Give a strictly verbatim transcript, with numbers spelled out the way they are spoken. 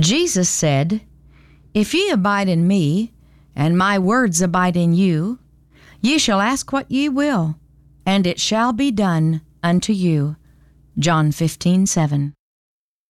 Jesus said, "If ye abide in me, and my words abide in you, ye shall ask what ye will, and it shall be done unto you." John fifteen seven.